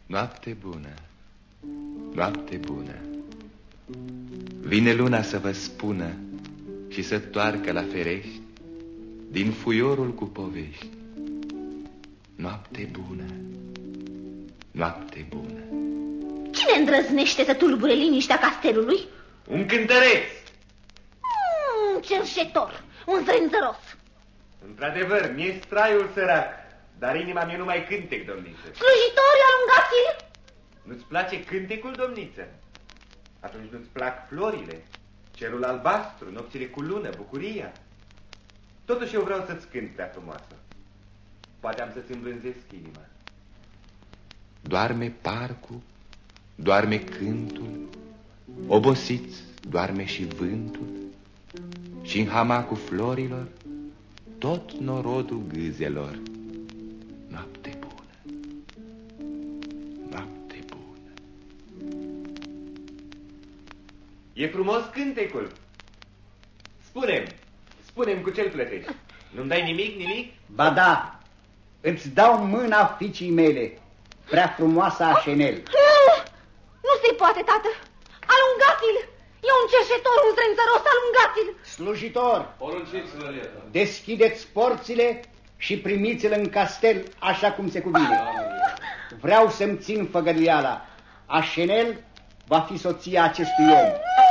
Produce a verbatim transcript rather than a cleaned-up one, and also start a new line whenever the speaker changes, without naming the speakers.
Noapte bună, noapte bună. Vine luna să vă spună și să toarcă la ferești din fuiorul cu povești. Noapte bună, noapte bună.
Cine îndrăznește să tulbure liniștea castelului?
Un cântăreț.
Un cerșetor, un zrânzăros.
Într-adevăr, mi-e straiul sărac, dar inima mea nu mai cântec, domniță.
Slujitori, alungați-l!
Nu-ți place cântecul, domniță? Atunci nu-ți plac florile, cerul albastru, nopțile cu lună, bucuria? Totuși eu vreau să-ți cânt, prea frumoasă. Poate am să-ți îmblânzesc inima.
Doarme parcul, doarme cântul, obosiți doarme și vântul, și în hamacul florilor tot norodul gâzelor. Noapte bună, noapte bună.
E frumos cântecul. Spune-mi, spune-mi cu ce-l plătești. Nu-mi dai nimic, nimic?
Ba da, îți dau mâna fiicii mele, prea frumoasa Așenel.
Nu se poate, tată. Alungați-l! E un cerșetor, un zrânzăros, alungați-l!
Slujitor,
porunciți, Lărieta.
Deschideți porțile și primiți-l în castel așa cum se cuvine. Vreau să-mi țin făgăduiala. Așenel va fi soția acestui om.